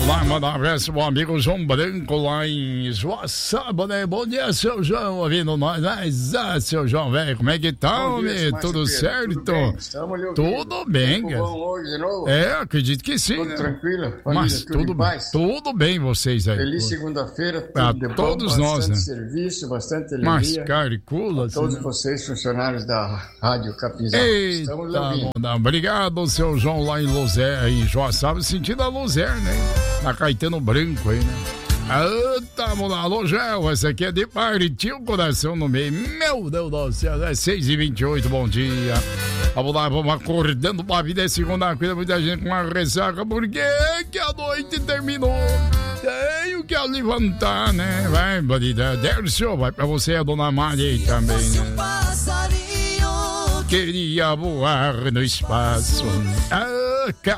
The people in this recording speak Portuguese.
Lá, mandar um abraço pro amigo João Branco lá em Joaçaba, né? Bom dia, seu João, ouvindo nós. Seu João, velho, como é que tá, homem? Tudo certo? Tudo bem, cara. Hoje de novo? Acredito que sim. Tudo tranquilo? Família, Mas tudo em paz? tudo bem vocês aí. Feliz segunda-feira, Pra tudo de todos bom, nós, né? serviço, bastante alegria. Mas, cara, cula, Todos assim, vocês, funcionários da Rádio Capizal. Eita, Estamos ouvindo. obrigado, seu João, lá em Luzé, em Joaçaba, sentindo a Luzé, né? Na Caetano Branco aí, né? Tamo lá, alô, Gel, essa aqui é de partir o coração no meio. Meu Deus do céu, é 6h28, bom dia. Vamos lá, vamos acordando pra vida, é segunda-feira, muita gente com uma ressaca, porque que a noite terminou. Tenho que levantar, né? Vai, bandida, Dércio, vai pra você, a dona Maria aí também, né? Queria voar no espaço.